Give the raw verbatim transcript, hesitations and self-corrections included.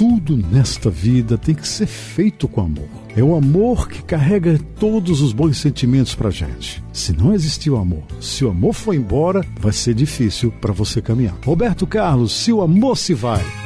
Tudo nesta vida tem que ser feito com amor. É o amor que carrega todos os bons sentimentos pra gente. Se não existir o amor, se o amor for embora, vai ser difícil para você caminhar. Roberto Carlos, se o amor se vai.